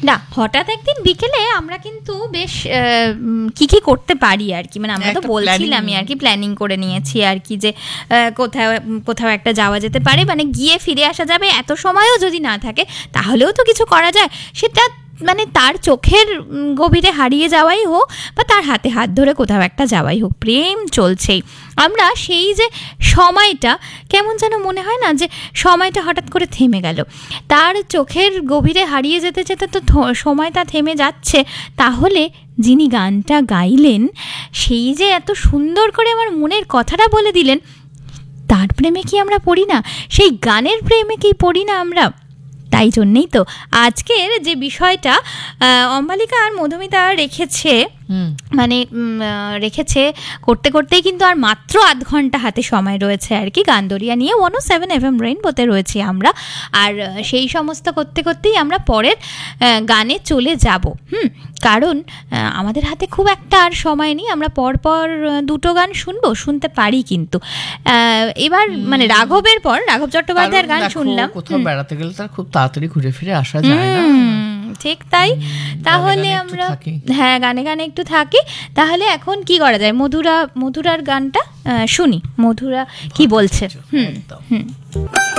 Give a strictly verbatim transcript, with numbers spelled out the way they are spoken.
না হঠাৎ একদিন বিকেলে আমরা কিন্তু বেশ কি কি করতে পারি আর কি, মানে আমরা তো বলছিলামই আর কি, প্ল্যানিং করে নিয়েছি আর কি যে কোথাও কোথাও একটা যাওয়া যেতে পারে, মানে গিয়ে ফিরে আসা যাবে, এত সময়ও যদি না থাকে তাহলেও তো কিছু করা যায়। সেটা মানে তার চোখের গভীরে হারিয়ে যাওয়াই হোক বা তার হাতে হাত ধরে কোথাও একটা যাওয়াই হোক, প্রেম চলছেই। আমরা সেই যে সময়টা কেমন যেন মনে হয় না যে সময়টা হঠাৎ করে থেমে গেল, তার চোখের গভীরে হারিয়ে যেতে যেতে তো সময়টা থেমে যাচ্ছে। তাহলে যিনি গানটা গাইলেন সেই যে এত সুন্দর করে আমার মনের কথাটা বলে দিলেন, তার প্রেমে কি আমরা পড়ি না? সেই গানের প্রেমে কি পড়ি না আমরা? তাই জন্যেই তো আজকের যে বিষয়টা অম্বালিকা আর মধুমিতা রেখেছে, মানে রেখেছে করতে করতেই কিন্তু আর মাত্র আধ ঘন্টা হাতে সময় রয়েছে আর কি। গানদরিয়া নিয়ে ওয়ান ও সেভেন এফ এম রেইনবোতে রয়েছি আমরা, আর সেই সমস্ত করতে করতেই আমরা পরের গানে চলে যাব। হুম কারণ আমাদের হাতে খুব একটা আর সময় নেই, আমরা পরপর দুটো গান শুনবো, শুনতে পারি কিন্তু এবার মানে রাঘবের পর রাঘব চট্টোপাধ্যায়ের গান শুনলাম। কোথাও বেড়াতে গেলে তার খুব তাড়াতাড়ি ঘুরে ফিরে আসা যায় না, ঠিক তাই। তাহলে আমরা হ্যাঁ গানে গানে একটু থাকি। তাহলে এখন কি করা যায়, মধুরা মধুরার গানটা শুনি, মধুরা কি বলছে। হুম হুম